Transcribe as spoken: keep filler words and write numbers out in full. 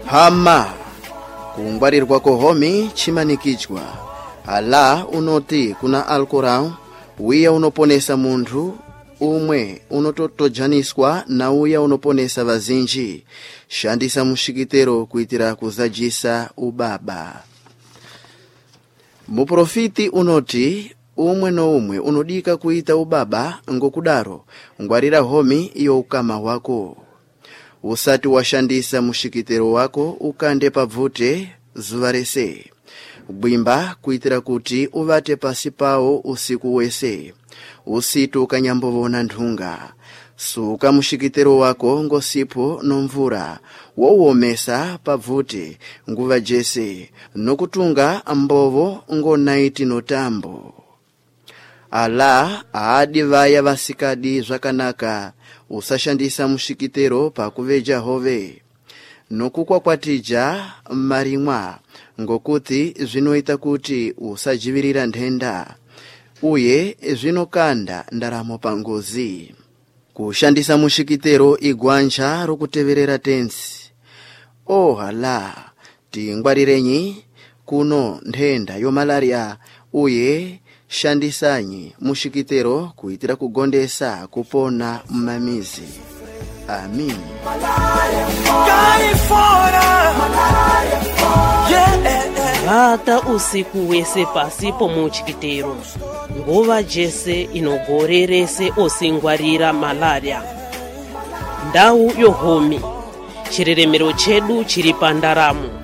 hama kungwarirwa kohomi chimanikichwa ala unoti kuna alcorão uya unoponesa munthu umwe unototojaniswa na uya unoponesa vazinji. Shandisa mushikitero kuitira kuzajisa ubaba. Muprofiti unoti umwe no umwe unodika kuita ubaba ngokudaro ngwarira homi iyo ukama wako. Usati washandisa mushikitero wako ukande pavute zuvarese. Bwimba kuitira kuti uvate pasi pao usiku wese. Usitu ukanyambovona nthunga. Suka mushikitero wako ngosipo nomvura. Wowomesa pavute nguva jese. Nokutunga ambovo ngonaiti notambo. Ala aadi vaya vasikadi zvakanaka. Usashandisa mushikitero pakuveja hove. Nokukwakwatija marimwa ngokuti zvinoita kuti usajivirira ndenda. Uye zvinokanda ndaramo pangozi. Kushandisa mushikitero igwanja rokuteverera tensi. Oh hala, tingwarirenyi kuno ndenda yo malaria. Uye shandisanyi mushikitero kuitira kugondesa kupona mmamizi. Amin. Vata usiku wese pasi pomuchikitero. Nguva jese inogorerese osingwarira malaria. Ndau yohomi. Chireremero chedu chiri pandaramo.